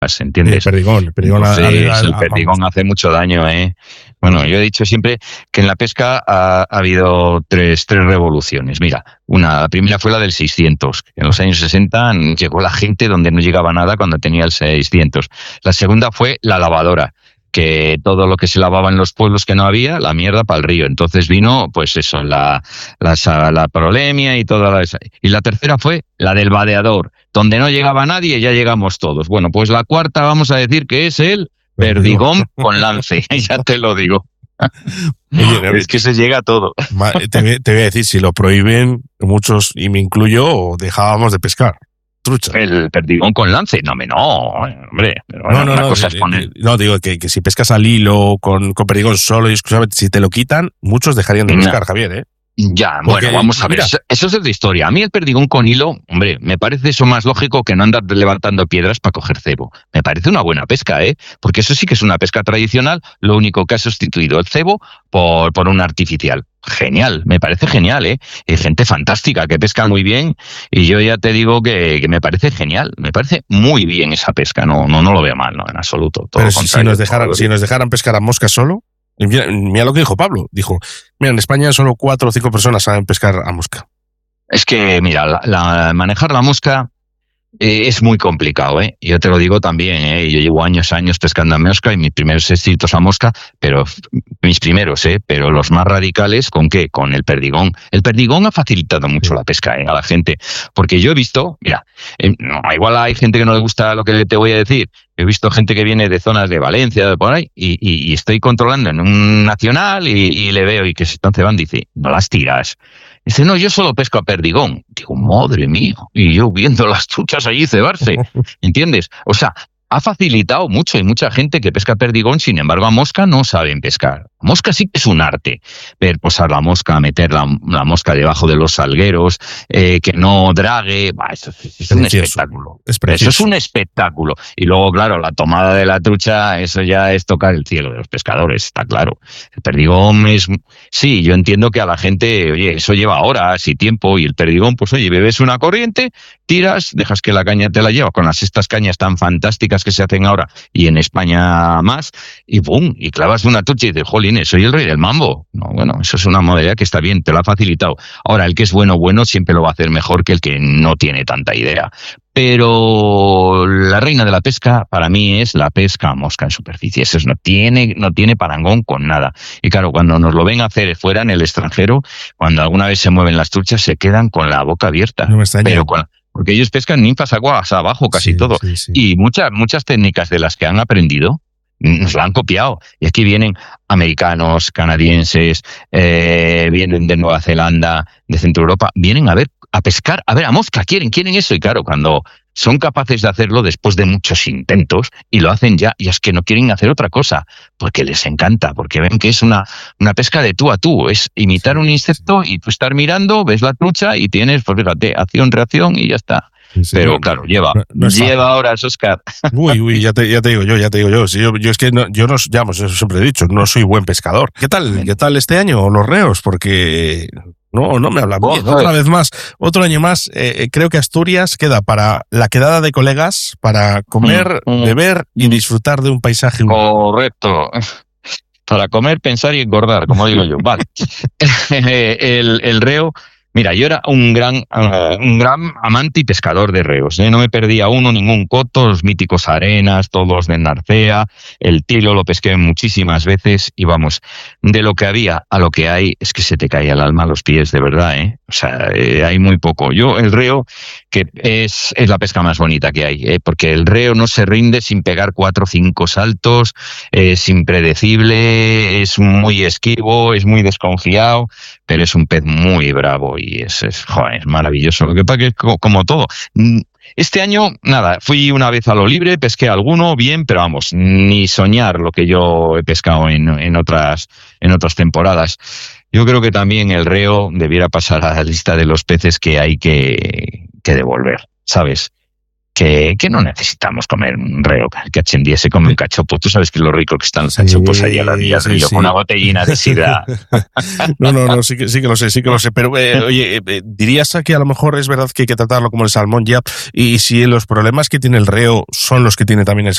¿entiendes? El perdigón, El perdigón hace mucho daño, ¿eh? Bueno, yo he dicho siempre que en la pesca ha habido tres revoluciones. Mira, la primera fue la del 600. En los años 60 llegó la gente donde no llegaba nada cuando tenía el 600. La segunda fue la lavadora, que todo lo que se lavaba en los pueblos que no había, la mierda para el río. Entonces vino, pues eso, la prolemia y toda la... Y la tercera fue la del vadeador, donde no llegaba nadie, ya llegamos todos. Bueno, pues la cuarta vamos a decir que es el perdigón con lance, ya te lo digo. Oye, es que se llega a todo. Te voy a decir, si lo prohíben, muchos, y me incluyo, dejábamos de pescar trucha. El perdigón con lance, no, hombre. Pero bueno, no, cosa es poner... no, digo que si pescas al hilo con perdigón solo y exclusivamente, si te lo quitan, muchos dejarían de pescar, Javier, ¿eh? Ya, porque, bueno, vamos a ver, eso es de historia. A mí el perdigón con hilo, hombre, me parece eso más lógico que no andar levantando piedras para coger cebo. Me parece una buena pesca, ¿eh? Porque eso sí que es una pesca tradicional, lo único que ha sustituido el cebo por un artificial. Genial, me parece genial, ¿eh? Hay gente fantástica que pesca muy bien y yo ya te digo que me parece genial, me parece muy bien esa pesca, no lo veo mal, no, en absoluto. Todo pero si nos dejaran pescar a mosca solo... Mira lo que dijo Pablo. Dijo, mira, en España solo 4 o 5 personas saben pescar a mosca. Es que, mira, manejar la mosca es muy complicado, ¿eh? Yo te lo digo también, ¿eh? Yo llevo años pescando a mosca y mis primeros éxitos a mosca, pero pero los más radicales, ¿con qué? Con el perdigón. El perdigón ha facilitado mucho la pesca, a la gente, porque yo he visto, mira, igual hay gente que no le gusta lo que te voy a decir. He visto gente que viene de zonas de Valencia, de por ahí, y estoy controlando en un nacional y le veo y que se están cebando, dice, no las tiras. Dice, no, yo solo pesco a perdigón. Digo, madre mía, y yo viendo las truchas allí cebarse, ¿entiendes? O sea, ha facilitado mucho, hay mucha gente que pesca perdigón, sin embargo a mosca no saben pescar. A mosca sí que es un arte, ver posar la mosca, meter la mosca debajo de los salgueros, que no drague, eso es un espectáculo. Eso es un espectáculo. Y luego, claro, la tomada de la trucha, eso ya es tocar el cielo de los pescadores, está claro. El perdigón es... Sí, yo entiendo que a la gente, oye, eso lleva horas y tiempo, y el perdigón, pues oye, bebes una corriente, tiras, dejas que la caña te la lleva, con estas cañas tan fantásticas que se hacen ahora, y en España más, y ¡pum! Y clavas una trucha y dices, jolines, soy el rey del mambo. No, bueno, eso es una modalidad que está bien, te lo ha facilitado. Ahora, el que es bueno siempre lo va a hacer mejor que el que no tiene tanta idea. Pero la reina de la pesca para mí es la pesca a mosca en superficie. Eso no tiene parangón con nada. Y claro, cuando nos lo ven hacer fuera en el extranjero, cuando alguna vez se mueven las truchas, se quedan con la boca abierta. No me extraña. Porque ellos pescan ninfas aguas abajo, casi todo. Sí. Y muchas técnicas de las que han aprendido nos la han copiado. Y aquí vienen americanos, canadienses, vienen de Nueva Zelanda, de Centro Europa, vienen a pescar, a mosca, quieren eso. Y claro, cuando son capaces de hacerlo después de muchos intentos y lo hacen ya, y es que no quieren hacer otra cosa, porque les encanta, porque ven que es una pesca de tú a tú, es imitar un insecto y tú estar mirando, ves la trucha y tienes, pues fíjate, acción, reacción y ya está. Sí, pero claro, lleva horas, Óscar. Uy, ya te digo yo. Si yo es que eso siempre he dicho, no soy buen pescador. ¿Qué tal este año los reos? Porque no me hablan bien. Otra vez más, otro año más, creo que Asturias queda para la quedada de colegas, para comer, beber y disfrutar de un paisaje. Correcto. Para comer, pensar y engordar, como digo yo. Vale. El reo... Mira, yo era un gran amante y pescador de reos, ¿eh? No me perdía ningún coto, los míticos arenas, todos de Narcea, el tilo lo pesqué muchísimas veces y vamos, de lo que había a lo que hay es que se te cae el alma a los pies, de verdad, ¿eh? O sea, hay muy poco. Yo, el reo, que es la pesca más bonita que hay, porque el reo no se rinde sin pegar 4 o 5 saltos, es impredecible, es muy esquivo, es muy desconfiado, pero es un pez muy bravo y es maravilloso. Lo que pasa es que como todo. Este año, nada, fui una vez a lo libre, pesqué alguno, bien, pero vamos, ni soñar lo que yo he pescado en otras temporadas. Yo creo que también el reo debiera pasar a la lista de los peces que hay que devolver, ¿sabes? que no necesitamos comer un reo cacho en día, se come un cachopo. Tú sabes que lo rico que están los cachopos ahí a la día del río, con una botellina de sidra. No, sí que lo sé. Pero, oye, ¿dirías que a lo mejor es verdad que hay que tratarlo como el salmón ya? Y si los problemas que tiene el reo son los que tiene también el